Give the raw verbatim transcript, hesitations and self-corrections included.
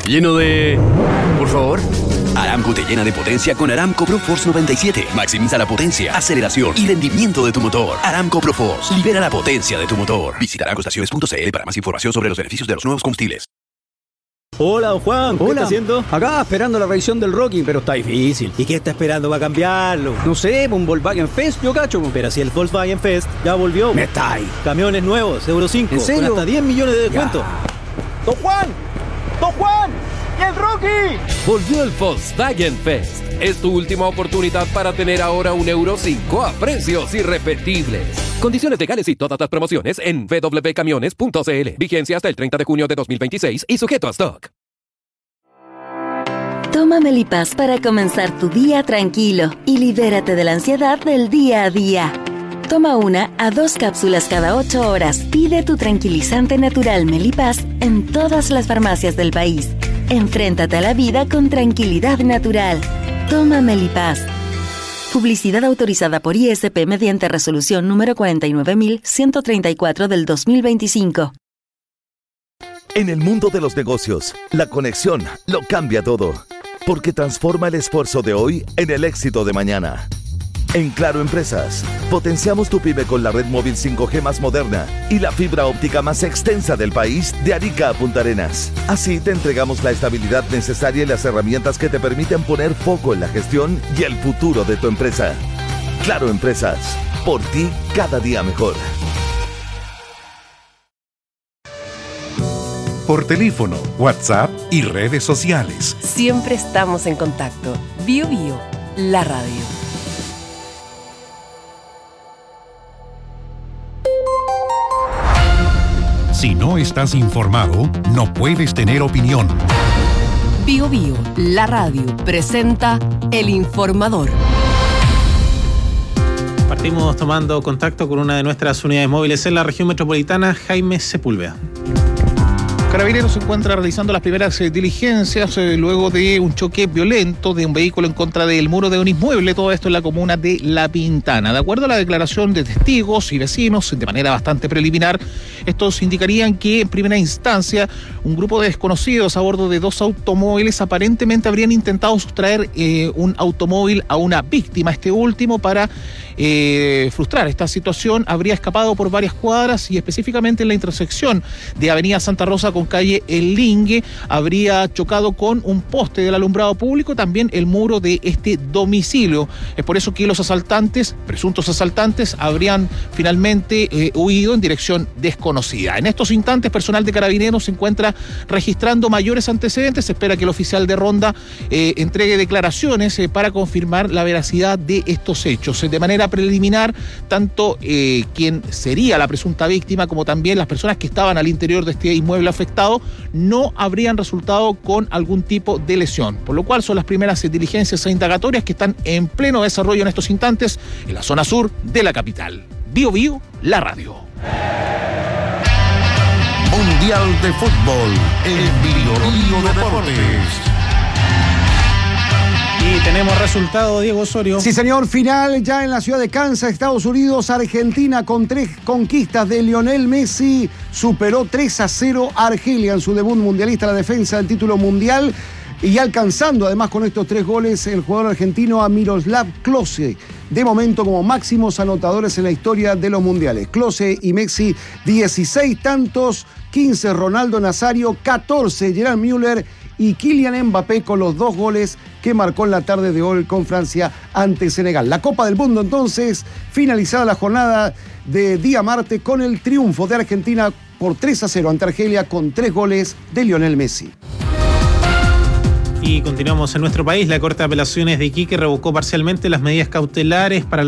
lleno de... Por favor. Aramco te llena de potencia con Aramco ProForce noventa y siete. Maximiza la potencia, aceleración y rendimiento de tu motor. Aramco ProForce. Libera la potencia de tu motor. Visita aramco estaciones punto c l para más información sobre los beneficios de los nuevos combustibles. Hola, don Juan. ¿Qué Hola. está haciendo? Acá esperando la revisión del Rocky, pero está difícil. ¿Y qué está esperando para cambiarlo? No sé, un Volkswagen Fest, yo cacho. Pero si el Volkswagen Fest ya volvió. Me está ahí. Camiones nuevos, Euro cinco. ¿En serio? Con hasta diez millones de descuento. ¡Don Juan! ¡Don Juan! ¡Y el Rocky! Volvió el Volkswagen Fest. Es tu última oportunidad para tener ahora un Euro cinco a precios irrepetibles. Condiciones legales y todas las promociones en w w w punto camiones punto c l. Vigencia hasta el treinta de junio de dos mil veintiséis y sujeto a stock. Toma Melipaz para comenzar tu día tranquilo y libérate de la ansiedad del día a día. Toma una a dos cápsulas cada ocho horas. Pide tu tranquilizante natural Melipaz en todas las farmacias del país. Enfréntate a la vida con tranquilidad natural. Toma Melipaz. Publicidad autorizada por I S P mediante resolución número cuarenta y nueve mil ciento treinta y cuatro del dos mil veinticinco. En el mundo de los negocios, la conexión lo cambia todo, porque transforma el esfuerzo de hoy en el éxito de mañana. En Claro Empresas, potenciamos tu pyme con la red móvil cinco G más moderna y la fibra óptica más extensa del país de Arica a Punta Arenas. Así te entregamos la estabilidad necesaria y las herramientas que te permiten poner foco en la gestión y el futuro de tu empresa. Claro Empresas, por ti cada día mejor. Por teléfono, WhatsApp y redes sociales. Siempre estamos en contacto. Bio Bio, la radio. Si no estás informado, no puedes tener opinión. Bio Bio, la radio, presenta El Informador. Partimos tomando contacto con una de nuestras unidades móviles en la región metropolitana, Jaime Sepúlveda. Carabineros se encuentra realizando las primeras eh, diligencias eh, luego de un choque violento de un vehículo en contra del muro de un inmueble, todo esto en la comuna de La Pintana. De acuerdo a la declaración de testigos y vecinos, de manera bastante preliminar, estos indicarían que en primera instancia un grupo de desconocidos a bordo de dos automóviles aparentemente habrían intentado sustraer eh, un automóvil a una víctima. Este último, para eh, frustrar esta situación, habría escapado por varias cuadras y específicamente en la intersección de Avenida Santa Rosa con calle El Lingue, habría chocado con un poste del alumbrado público, también el muro de este domicilio. Es por eso que los asaltantes, presuntos asaltantes, habrían finalmente eh, huido en dirección desconocida. En estos instantes, personal de Carabineros se encuentra registrando mayores antecedentes. Se espera que el oficial de ronda eh, entregue declaraciones eh, para confirmar la veracidad de estos hechos. De manera preliminar, tanto eh, quien sería la presunta víctima como también las personas que estaban al interior de este inmueble afectado no habrían resultado con algún tipo de lesión, por lo cual son las primeras diligencias e indagatorias que están en pleno desarrollo en estos instantes en la zona sur de la capital. Bio Bio, la radio. Mundial de Fútbol en Bio Deportes. Y tenemos resultado, Diego Osorio. Sí, señor, final ya en la ciudad de Kansas, Estados Unidos. Argentina, con tres conquistas de Lionel Messi, superó tres a cero a Argelia en su debut mundialista, la defensa del título mundial, y alcanzando además con estos tres goles el jugador argentino a Miroslav Klose, de momento como máximos anotadores en la historia de los mundiales. Klose y Messi, dieciséis tantos, quince Ronaldo Nazario, catorce Gerard Müller y Kylian Mbappé con los dos goles que marcó en la tarde de hoy con Francia ante Senegal. La Copa del Mundo, entonces, finalizada la jornada de día martes con el triunfo de Argentina por tres a cero ante Argelia con tres goles de Lionel Messi. Y continuamos en nuestro país. La Corte de Apelaciones de Iquique revocó parcialmente las medidas cautelares para